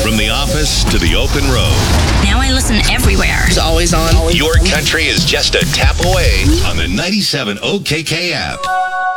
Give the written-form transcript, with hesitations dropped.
From the office to the open road. Now I listen everywhere. It's always on. Your country is just a tap away on the 97 OKK app.